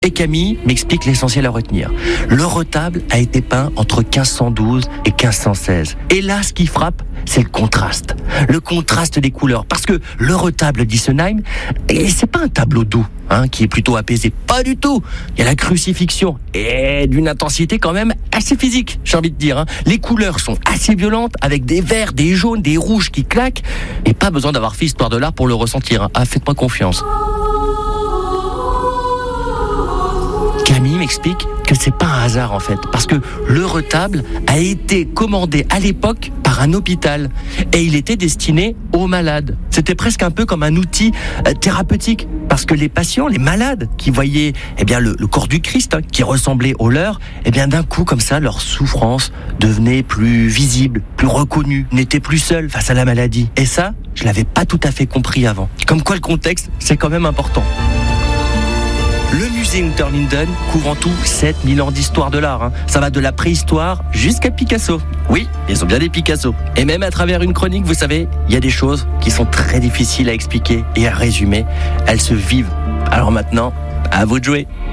Et Camille m'explique l'essentiel à retenir. Le retable a été peint entre 1512 et 1516. Et là, ce qui frappe, c'est le contraste. Le contraste des couleurs. Parce que le retable d'Isenheim, c'est pas un tableau doux, qui est plutôt apaisé. Pas du tout. Il y a la crucifixion et d'une intensité quand même assez physique, j'ai envie de dire. Les couleurs sont assez violentes avec des verts, des jaunes, des rouges qui claquent. Et pas besoin d'avoir fait histoire de l'art pour le ressentir. Faites-moi confiance. Camille m'explique que c'est pas un hasard en fait, parce que le retable a été commandé à l'époque par un hôpital et il était destiné aux malades. C'était presque un peu comme un outil thérapeutique, parce que les patients, les malades qui voyaient le corps du Christ qui ressemblait au leur, d'un coup comme ça leur souffrance devenait plus visible, plus reconnue, n'était plus seule face à la maladie. Et ça, je l'avais pas tout à fait compris avant. Comme quoi le contexte, c'est quand même important. Le musée Unterlinden couvre en tout 7000 ans d'histoire de l'art. Ça va de la préhistoire jusqu'à Picasso. Oui, ils sont bien des Picasso. Et même à travers une chronique, vous savez, il y a des choses qui sont très difficiles à expliquer et à résumer. Elles se vivent. Alors maintenant, à vous de jouer.